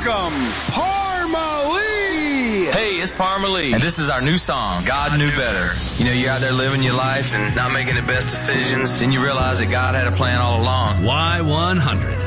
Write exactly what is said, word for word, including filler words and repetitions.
welcome Parma Lee. Hey, it's Parma Lee, and this is our new song, God Knew Better. You know, you're out there living your life and not making the best decisions, and you realize that God had a plan all along. Y one hundred.